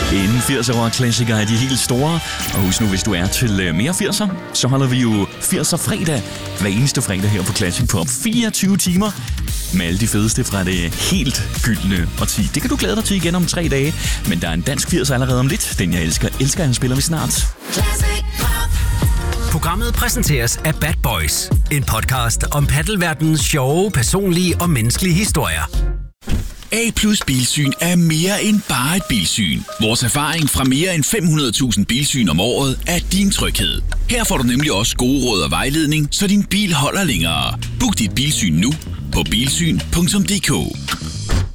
En 80'er rock klassiker er de helt store. Og husk nu, hvis du er til mere 80'er, så holder vi jo 80'er fredag hver eneste fredag her på Classic Pop. 24 timer med alle de fedeste fra det helt gyldne årti. Det kan du glæde dig til igen om 3 dage. Men der er en dansk 80'er allerede om lidt. Den jeg elsker, han spiller vi snart. Programmet præsenteres af Bad Boys. En podcast om paddelverdenens sjove, personlige og menneskelige historier. A+ Bilsyn er mere end bare et bilsyn. Vores erfaring fra mere end 500.000 bilsyn om året er din tryghed. Her får du nemlig også gode råd og vejledning, så din bil holder længere. Book dit bilsyn nu på bilsyn.dk.